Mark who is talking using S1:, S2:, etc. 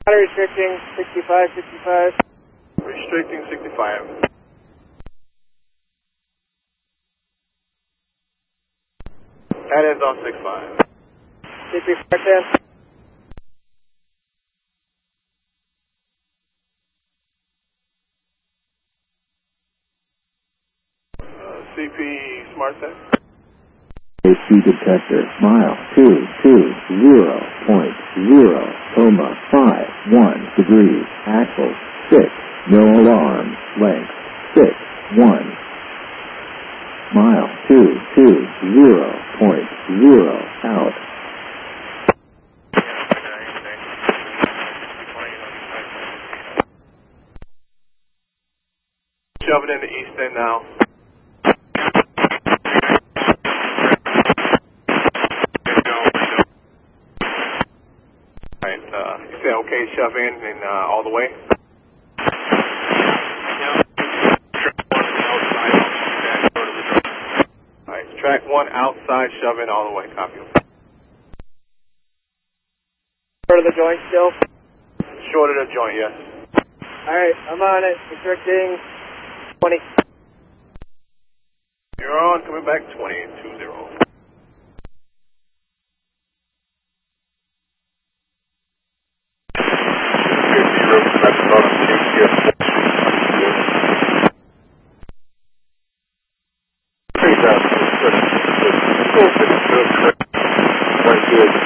S1: Restricting 65, 65.
S2: Restricting 65. Head ends on 65.
S1: CP 410.
S2: CP Smart Tech.
S3: AC detector, mile 220.051 degrees, axle 6, no alarm, length 61. Mile 220.0 out.
S2: Shove it into east end now. You say okay, shove in and all the way? Alright, track 1 outside, shove in all the way, copy.
S1: Short of the joint still?
S2: Short of the joint, yes.
S1: Alright, I'm on it. Restricting 20.
S2: You're on, coming back 20, 20. Good.